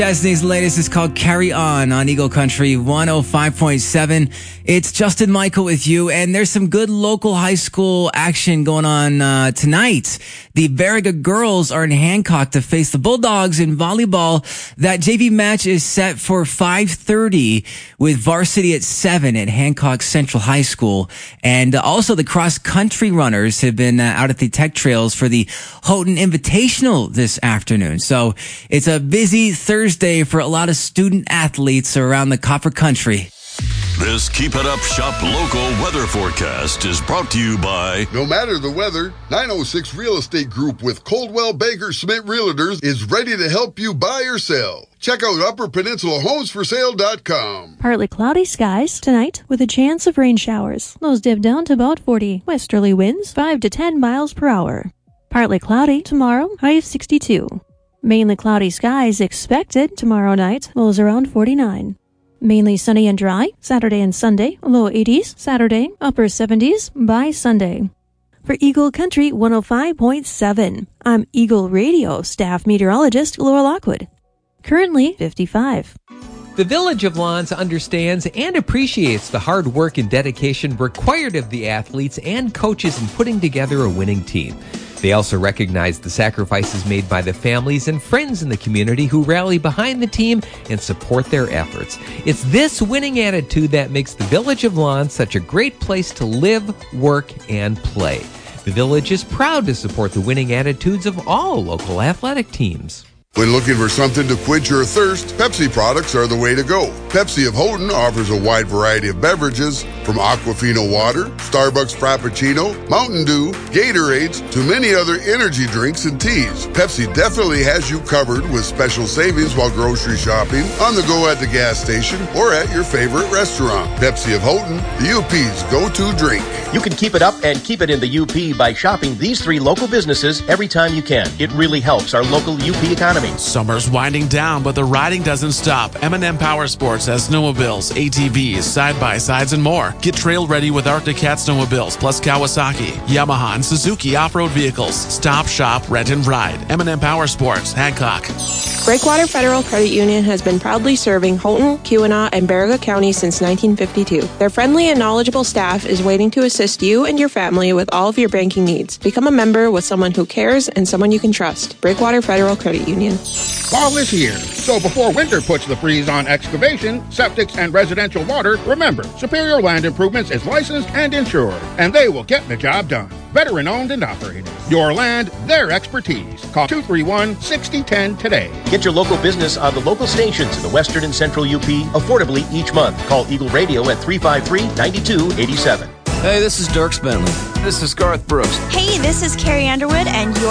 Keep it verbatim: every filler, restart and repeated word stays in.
Destiny's latest is called Carry On on Eagle Country one oh five point seven. It's Justin Michael with you, and there's some good local high school action going on uh, tonight. The Baraga girls are in Hancock to face the Bulldogs in volleyball. That J V match is set for five thirty with varsity at seven at Hancock Central High School. And uh, also the cross-country runners have been uh, out at the Tech Trails for the Houghton Invitational this afternoon. So it's a busy Thursday Day for a lot of student athletes around the Copper Country. This Keep It Up Shop local weather forecast is brought to you by... No matter the weather, nine oh six Real Estate Group with Coldwell Banker Schmidt Realtors is ready to help you buy or sell. Check out upper peninsula homes for sale dot com. Partly cloudy skies tonight with a chance of rain showers. Lows dip down to about forty. Westerly winds five to ten miles per hour. Partly cloudy tomorrow, high of sixty-two. Mainly cloudy skies expected tomorrow night, lows around forty-nine. Mainly sunny and dry, Saturday and Sunday, low eighties, Saturday, upper seventies by Sunday. For Eagle Country one oh five point seven, I'm Eagle Radio staff meteorologist Laura Lockwood. Currently fifty-five. The Village of Lawns understands and appreciates the hard work and dedication required of the athletes and coaches in putting together a winning team. They also recognize the sacrifices made by the families and friends in the community who rally behind the team and support their efforts. It's this winning attitude that makes the Village of Lawns such a great place to live, work, and play. The Village is proud to support the winning attitudes of all local athletic teams. When looking for something to quench your thirst, Pepsi products are the way to go. Pepsi of Houghton offers a wide variety of beverages, from Aquafina water, Starbucks Frappuccino, Mountain Dew, Gatorades, to many other energy drinks and teas. Pepsi definitely has you covered with special savings while grocery shopping, on the go at the gas station, or at your favorite restaurant. Pepsi of Houghton, the U P's go-to drink. You can keep it up and keep it in the U P by shopping these three local businesses every time you can. It really helps our local U P economy. Summer's winding down, but the riding doesn't stop. M and M Power Sports has snowmobiles, A T Vs, side-by-sides, and more. Get trail ready with Arctic Cat snowmobiles, plus Kawasaki, Yamaha, and Suzuki off-road vehicles. Stop, shop, rent, and ride. M and M Power Sports, Hancock. Breakwater Federal Credit Union has been proudly serving Houghton, Keweenaw, and Baraga County since nineteen fifty-two. Their friendly and knowledgeable staff is waiting to assist you and your family with all of your banking needs. Become a member with someone who cares and someone you can trust. Breakwater Federal Credit Union. Fall is here, so before winter puts the freeze on excavation, septics, and residential water, remember, Superior Land Improvements is licensed and insured, and they will get the job done. Veteran-owned and operated. Your land, their expertise. Call two three one, six oh one oh today. Get your local business on the local stations in the western and central U P affordably each month. Call Eagle Radio at three five three, nine two eight seven. Hey, this is Dirk Bentley. This is Garth Brooks. Hey, this is Carrie Underwood, and you're